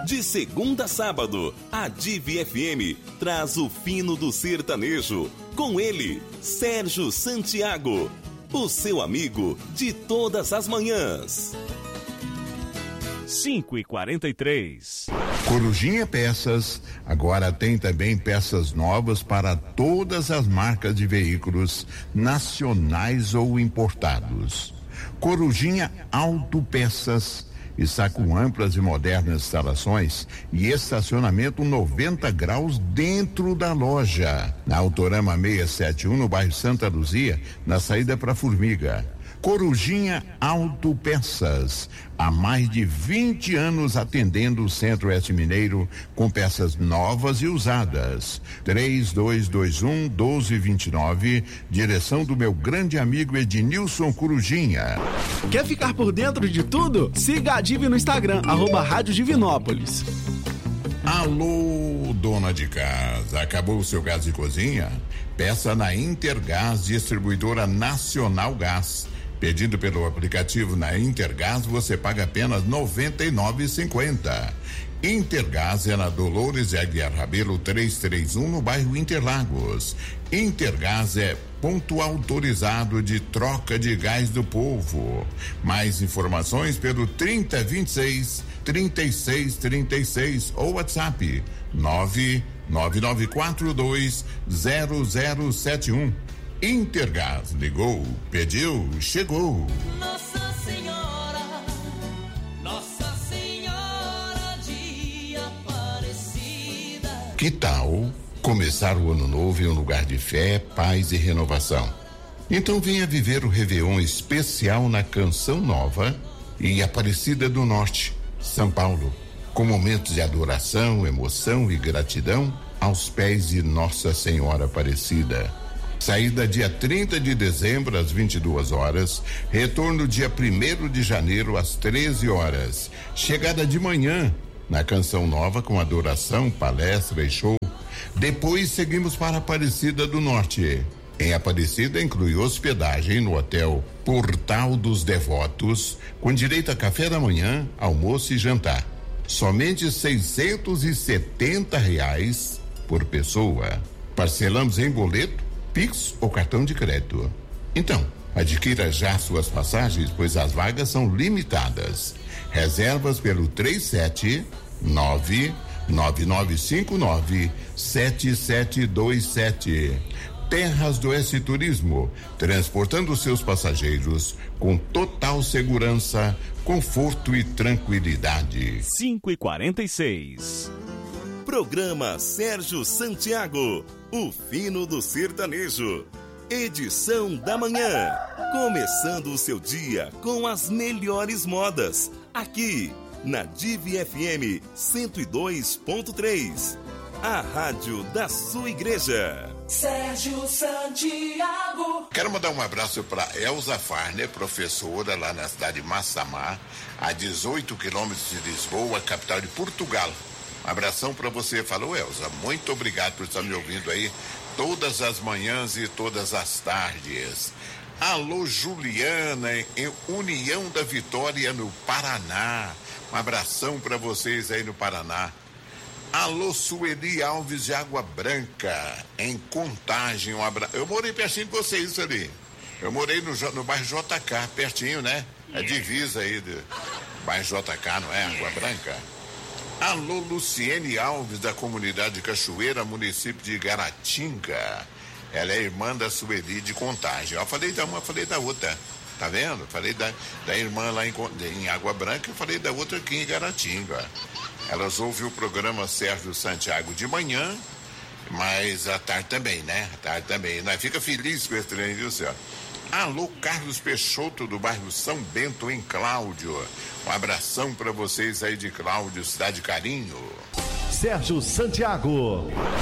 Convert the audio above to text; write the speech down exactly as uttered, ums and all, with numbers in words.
De segunda a sábado, a Divi F M traz o fino do sertanejo. Com ele, Sérgio Santiago, o seu amigo de todas as manhãs. cinco e quarenta e três. Corujinha Peças agora tem também peças novas para todas as marcas de veículos nacionais ou importados. Corujinha Autopeças está com amplas e modernas instalações e estacionamento noventa graus dentro da loja. Na Autorama seiscentos e setenta e um, no bairro Santa Luzia, na saída para Formiga. Corujinha Autopeças, há mais de vinte anos atendendo o Centro-Oeste Mineiro com peças novas e usadas. três dois dois um, um dois dois nove, direção do meu grande amigo Ednilson Corujinha. Quer ficar por dentro de tudo? Siga a Divi no Instagram, arroba Rádio Divinópolis. Alô, dona de casa, acabou o seu gás de cozinha? Peça na Intergás, distribuidora Nacional Gás. Pedindo pelo aplicativo na Intergás, você paga apenas noventa e nove reais e cinquenta centavos. Intergás é na Dolores e Aguiar Rabelo trezentos e trinta e um, no bairro Interlagos. Intergás é ponto autorizado de troca de gás do povo. Mais informações pelo trinta, vinte e seis, trinta e seis, trinta e seis ou WhatsApp nove nove nove quatro dois zero zero sete um. Intergás, ligou, pediu, chegou. Nossa Senhora, Nossa Senhora de Aparecida. Que tal começar o ano novo em um lugar de fé, paz e renovação? Então venha viver o Réveillon especial na Canção Nova em Aparecida do Norte, São Paulo, com momentos de adoração, emoção e gratidão aos pés de Nossa Senhora Aparecida. Saída dia trinta de dezembro às vinte e duas horas, retorno dia primeiro de janeiro às treze horas. Chegada de manhã na Canção Nova com adoração, palestra e show. Depois seguimos para Aparecida do Norte. Em Aparecida inclui hospedagem no Hotel Portal dos Devotos, com direito a café da manhã, almoço e jantar. Somente seiscentos e setenta reais por pessoa. Parcelamos em boleto, Pix ou cartão de crédito. Então, adquira já suas passagens, pois as vagas são limitadas. Reservas pelo três sete nove, nove nove cinco nove, sete sete dois sete. Terras do Oeste Turismo, transportando seus passageiros com total segurança, conforto e tranquilidade. cinco e quarenta e seis. Programa Sérgio Santiago, o fino do sertanejo. Edição da manhã. Começando o seu dia com as melhores modas. Aqui na Divi F M cento e dois ponto três. A rádio da sua igreja. Sérgio Santiago. Quero mandar um abraço para Elza Farner, professora lá na cidade de Massamá, a dezoito quilômetros de Lisboa, capital de Portugal. Um abração para você. Falou, Elza. Muito obrigado por estar me ouvindo aí todas as manhãs e todas as tardes. Alô, Juliana, em União da Vitória, no Paraná. Um abração para vocês aí no Paraná. Alô, Sueli Alves de Água Branca, em Contagem. Um abra... Eu morei pertinho de vocês ali. Eu morei no, no bairro J K, pertinho, né? A divisa aí do bairro J K, não é? Água Branca. Alô, Luciene Alves, da comunidade Cachoeira, município de Garatinga. Ela é irmã da Sueli de Contagem. Eu falei da uma, falei da outra. Tá vendo? Falei da, da irmã lá em, em Água Branca, eu falei da outra aqui em Garatinga. Elas ouvem o programa Sérgio Santiago de manhã, mas à tarde também, né? À tarde também. Nós fica feliz com esse trem, viu, senhor? Alô, Carlos Peixoto, do bairro São Bento, em Cláudio. Um abração para vocês aí de Cláudio, Cidade Carinho. Sérgio Santiago.